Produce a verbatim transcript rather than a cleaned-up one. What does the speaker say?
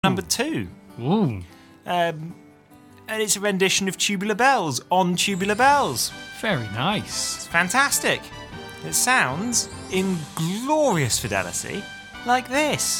Number two. Ooh. Um, and it's a rendition of Tubular Bells on Tubular Bells. Very nice. It's fantastic. It sounds, in glorious fidelity, like this.